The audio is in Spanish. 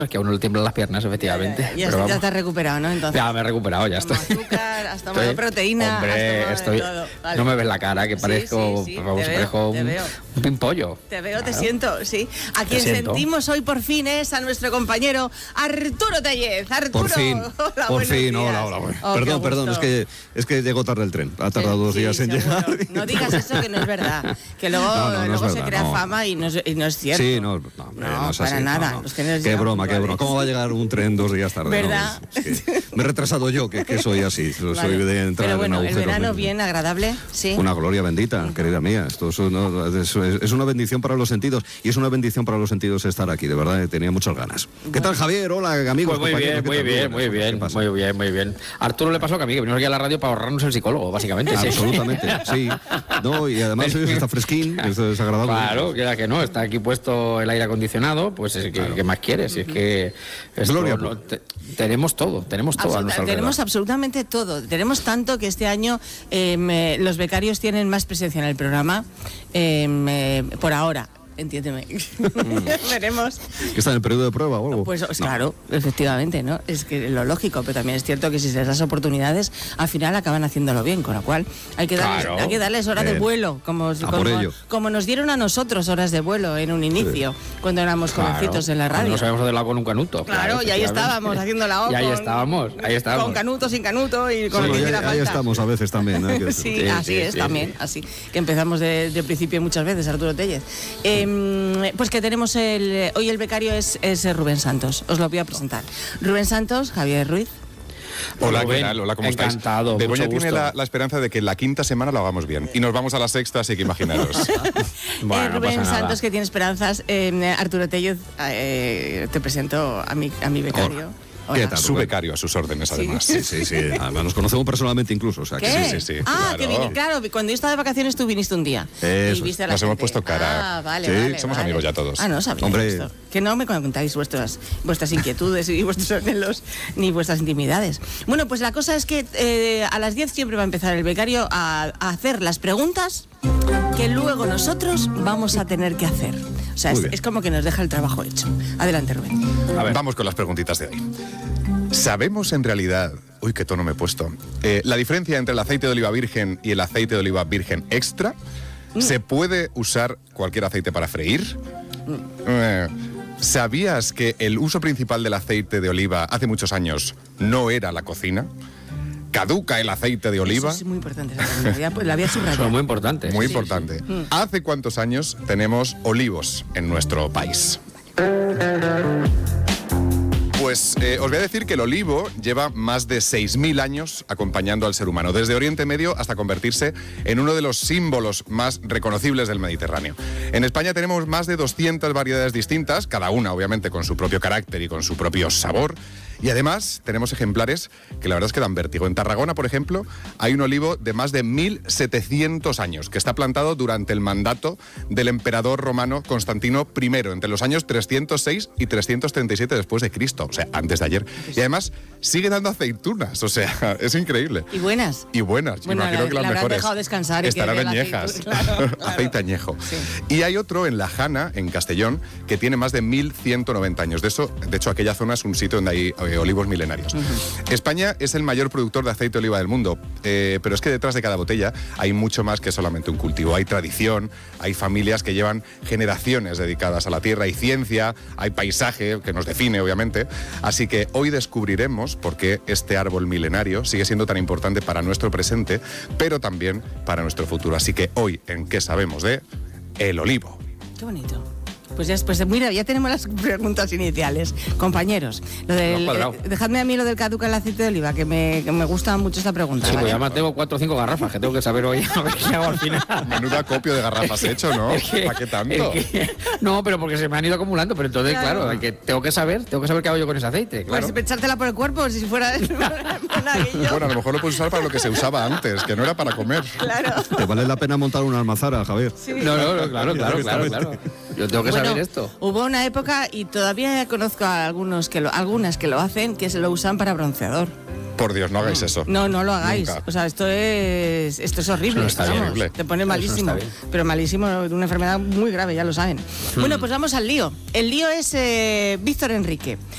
Es que a uno le tiemblan las piernas, efectivamente. Ya te has recuperado, ¿no? Entonces, ya me he recuperado, ya estoy. Azúcar, has tomado proteína. Hombre, has tomado de todo. Vale. No me ves la cara, que parezco, sí, parezco un pimpollo. Te veo, te siento, sí. A quien sentimos hoy por fin es a nuestro compañero Arturo Tellez. Arturo, Por fin, hola. Perdón, es que llegó tarde el tren. Ha tardado 2 días en llegar. No digas eso, que no es verdad. Que luego se crea fama y no es cierto. Sí, no es así, para nada. No. Qué broma. ¿Cómo va a llegar un tren 2 días tarde? ¿Verdad? Es que me he retrasado yo, que soy así. Soy de entrar pero bueno, en agujeros. El verano bien agradable, sí. Una gloria bendita, querida mía. Esto es una bendición para los sentidos. Y es una bendición para los sentidos estar aquí, de verdad. Tenía muchas ganas. ¿Qué tal, Javier? Hola, amigos. Pues muy bien. A Arturo le pasó que a mí, que venimos aquí a la radio para ahorrarnos el psicólogo, básicamente. Absolutamente, sí. No, y además hoy está fresquín, es agradable. Claro, que no, está aquí puesto el aire acondicionado, pues ¿qué más quieres? Es que tenemos todo a nuestro alrededor. Tenemos absolutamente todo. Tenemos tanto que este año los becarios tienen más presencia en el programa, por ahora. Entiéndeme. Veremos. ¿Que está en el periodo de prueba o algo? Pues claro, efectivamente, ¿no? Es que lo lógico, pero también es cierto que si se les das oportunidades, al final acaban haciéndolo bien, con lo cual hay que darles horas de vuelo, como nos dieron a nosotros horas de vuelo en un inicio, cuando éramos jovencitos en la radio. No sabíamos hacerla con un canuto. Claro, y ahí estábamos haciendo la O. Y ahí estábamos. Con canuto, sin canuto y con lo que hiciera falta. Ahí estamos a veces también. Sí, así es también, así. Que empezamos de principio muchas veces, Arturo Tellez. Pues que tenemos hoy el becario es Rubén Santos. Os lo voy a presentar. Rubén Santos, Javier Ruiz. Hola, ¿qué tal? Hola, ¿cómo estáis? Encantado. Begoña tiene la esperanza de que la quinta semana lo hagamos bien. Y nos vamos a la sexta, así que imaginaros. Bueno, Rubén no pasa Santos, nada. que tiene esperanzas. Arturo Tellez, te presento a mi becario. ¿Qué tal, Su becario, a sus órdenes, además. Sí. Además, nos conocemos personalmente incluso. O sea, ¿Qué? Sí. Ah, claro. que vine, claro. Cuando yo estaba de vacaciones, tú viniste un día. Eso. Y viste a la Nos gente. hemos puesto cara. Ah, vale, Sí, vale. somos amigos ya todos. Ah, no sabía esto. Que no me contáis vuestras inquietudes y vuestros anhelos ni vuestras intimidades. Bueno, pues la cosa es que a las 10 siempre va a empezar el becario a hacer las preguntas que luego nosotros vamos a tener que hacer. O sea, es como que nos deja el trabajo hecho. Adelante, Rubén. A ver, vamos con las preguntitas de hoy. ¿Sabemos en realidad, uy, qué tono me he puesto, la diferencia entre el aceite de oliva virgen y el aceite de oliva virgen extra? ¿Se puede usar cualquier aceite para freír? ¿Sabías que el uso principal del aceite de oliva hace muchos años no era la cocina? ¿Caduca el aceite de oliva? Eso es muy importante. La había subrayado. Eso es muy importante. Muy importante. ¿Hace cuántos años tenemos olivos en nuestro país? Pues os voy a decir que el olivo lleva más de 6.000 años acompañando al ser humano, desde Oriente Medio hasta convertirse en uno de los símbolos más reconocibles del Mediterráneo. En España tenemos más de 200 variedades distintas, cada una obviamente con su propio carácter y con su propio sabor. Y además tenemos ejemplares que la verdad es que dan vértigo. En Tarragona, por ejemplo, hay un olivo de más de 1.700 años que está plantado durante el mandato del emperador romano Constantino I, entre los años 306 y 337 después de Cristo, o sea, antes de ayer. Y además sigue dando aceitunas, o sea, es increíble. ¿Y buenas? Y buenas, bueno, imagino que las mejores. Dejado descansar y estarán que añejas. Claro. Aceite añejo. Sí. Y hay otro en La Jana, en Castellón, que tiene más de 1.190 años. De hecho, aquella zona es un sitio donde hay olivos milenarios. España es el mayor productor de aceite de oliva del mundo, pero es que detrás de cada botella hay mucho más que solamente un cultivo. Hay tradición, hay familias que llevan generaciones dedicadas a la tierra, hay ciencia, hay paisaje que nos define, obviamente. Así que hoy descubriremos por qué este árbol milenario sigue siendo tan importante para nuestro presente, pero también para nuestro futuro. Así que hoy, ¿en qué sabemos de el olivo? Qué bonito. Pues ya después, mira, ya tenemos las preguntas iniciales. Compañeros, dejadme a mí lo del caduca el aceite de oliva, que me gusta mucho esta pregunta. Sí, ¿vale? pues ya tengo 4 o 5 garrafas que tengo que saber hoy a ver qué hago al final. Menudo acopio de garrafas hecho, ¿no? ¿Para qué tanto? No, pero porque se me han ido acumulando, pero entonces, claro, tengo que saber qué hago yo con ese aceite, claro. Pues echártela por el cuerpo, si fuera monaguillo. Bueno, a lo mejor lo puedes usar para lo que se usaba antes, que no era para comer. Claro. ¿Te vale la pena montar una almazara, Javier? Sí. No, claro. Yo tengo que saber esto. Hubo una época, y todavía conozco a algunas que lo hacen, que se lo usan para bronceador. Por Dios, no hagáis eso. No lo hagáis. Nunca. O sea, esto es horrible. Eso no está bien. Vamos, te pone malísimo. Pero malísimo, de una enfermedad muy grave, ya lo saben. Bueno, pues vamos al lío. El lío es Víctor Enrique.